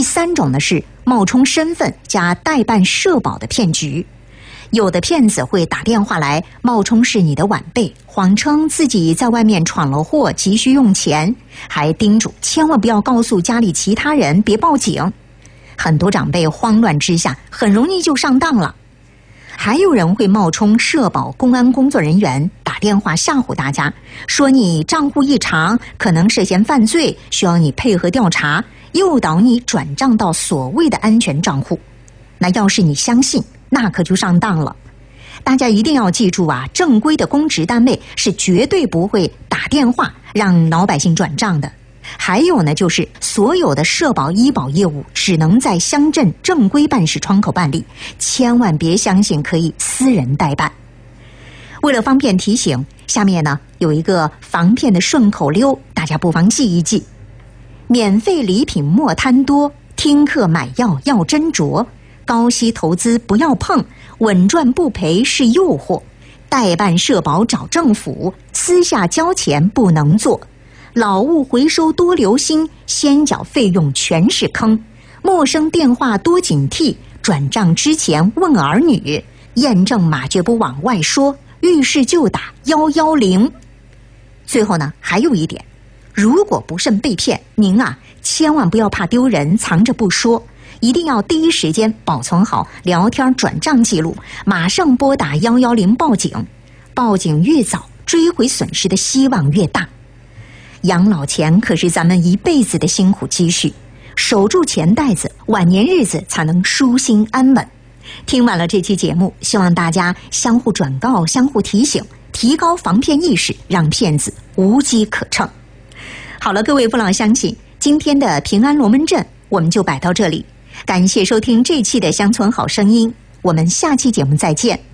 第3种呢是冒充身份加代办社保的骗局。有的骗子会打电话来，冒充是你的晚辈，谎称自己在外面闯了祸，急需用钱，还叮嘱千万不要告诉家里其他人，别报警。很多长辈慌乱之下，很容易就上当了。还有人会冒充社保公安工作人员，打电话吓唬大家，说你账户异常，可能涉嫌犯罪，需要你配合调查，诱导你转账到所谓的安全账户。那要是你相信，那可就上当了。大家一定要记住啊，正规的公职单位是绝对不会打电话让老百姓转账的。还有呢，就是所有的社保医保业务只能在乡镇正规办事窗口办理，千万别相信可以私人代办。为了方便提醒，下面呢有一个防骗的顺口溜，大家不妨记一记：免费礼品莫贪多，听课买药要斟酌，高息投资不要碰，稳赚不赔是诱惑，代办社保找政府，私下交钱不能做，劳务回收多留心，先缴费用全是坑，陌生电话多警惕，转账之前问儿女，验证码绝不往外说，遇事就打110。最后呢，还有一点，如果不慎被骗，您啊千万不要怕丢人，藏着不说，一定要第一时间保存好聊天转账记录，马上拨打110报警。报警越早，追回损失的希望越大。养老钱可是咱们一辈子的辛苦积蓄，守住钱袋子，晚年日子才能舒心安稳。听完了这期节目，希望大家相互转告，相互提醒，提高防骗意识，让骗子无机可乘。好了，各位父老乡亲，今天的平安龙门阵我们就摆到这里，感谢收听这期的乡村好声音，我们下期节目再见。